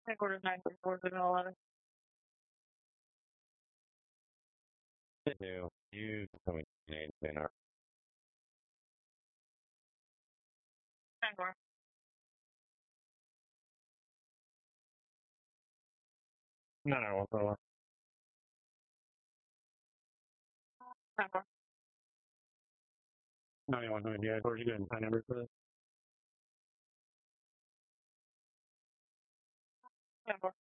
Headquarters 934 Vanilla 11. You coming in our 94. no, no, we'll 94. 9100, yeah, where's you getting phone number for this? 94.